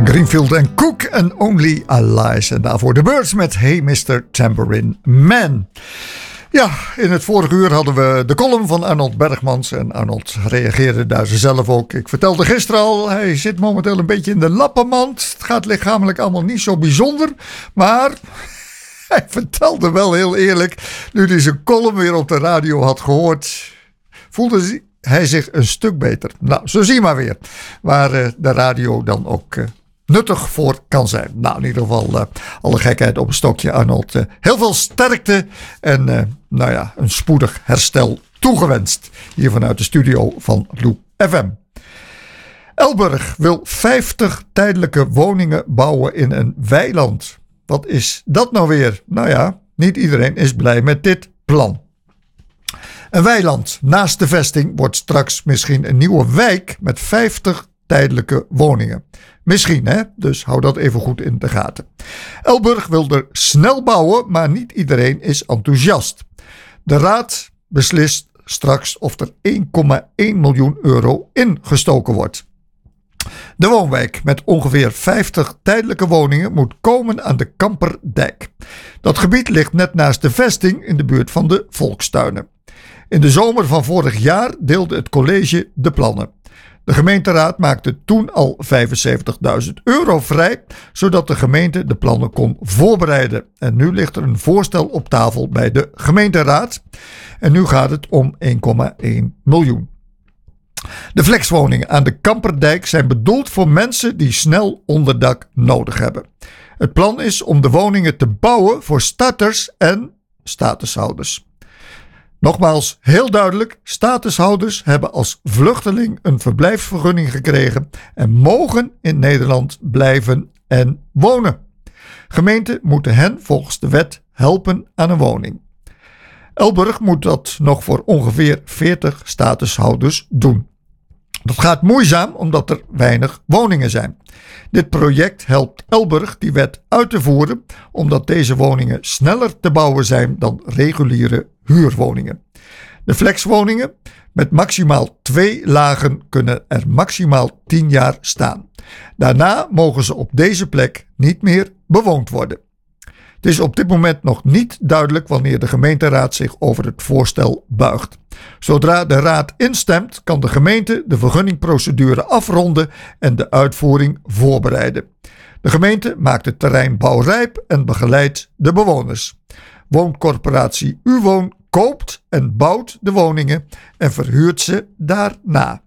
Greenfield en Cook en Only Allies. En daarvoor de Birds met Hey Mr. Tambourine Man. Ja, in het vorige uur hadden we de column van Arnold Bergmans. En Arnold reageerde daar zelf ook. Ik vertelde gisteren al, hij zit momenteel een beetje in de lappenmand. Het gaat lichamelijk allemaal niet zo bijzonder. Maar hij vertelde wel heel eerlijk, nu hij zijn column weer op de radio had gehoord, voelde hij zich een stuk beter. Nou, zo zie je maar weer waar de radio dan ook nuttig voor kan zijn. Nou, in ieder geval alle gekheid op een stokje, Arnold. Heel veel sterkte en een spoedig herstel toegewenst. Hier vanuit de studio van Loop FM. Elburg wil 50 tijdelijke woningen bouwen in een weiland. Wat is dat nou weer? Nou ja, niet iedereen is blij met dit plan. Een weiland naast de vesting wordt straks misschien een nieuwe wijk met 50 tijdelijke woningen. Misschien, hè? Dus hou dat even goed in de gaten. Elburg wil er snel bouwen, maar niet iedereen is enthousiast. De raad beslist straks of er 1,1 miljoen euro ingestoken wordt. De woonwijk met ongeveer 50 tijdelijke woningen moet komen aan de Kamperdijk. Dat gebied ligt net naast de vesting in de buurt van de Volkstuinen. In de zomer van vorig jaar deelde het college de plannen. De gemeenteraad maakte toen al €75.000 vrij, zodat de gemeente de plannen kon voorbereiden. En nu ligt er een voorstel op tafel bij de gemeenteraad. En nu gaat het om 1,1 miljoen. De flexwoningen aan de Kamperdijk zijn bedoeld voor mensen die snel onderdak nodig hebben. Het plan is om de woningen te bouwen voor starters en statushouders. Nogmaals, heel duidelijk, statushouders hebben als vluchteling een verblijfsvergunning gekregen en mogen in Nederland blijven en wonen. Gemeenten moeten hen volgens de wet helpen aan een woning. Elburg moet dat nog voor ongeveer 40 statushouders doen. Dat gaat moeizaam omdat er weinig woningen zijn. Dit project helpt Elburg die wet uit te voeren omdat deze woningen sneller te bouwen zijn dan reguliere huurwoningen. De flexwoningen met maximaal 2 lagen kunnen er maximaal 10 jaar staan. Daarna mogen ze op deze plek niet meer bewoond worden. Het is op dit moment nog niet duidelijk wanneer de gemeenteraad zich over het voorstel buigt. Zodra de raad instemt, kan de gemeente de vergunningprocedure afronden en de uitvoering voorbereiden. De gemeente maakt het terrein bouwrijp en begeleidt de bewoners. Wooncorporatie Uwoon koopt en bouwt de woningen en verhuurt ze daarna.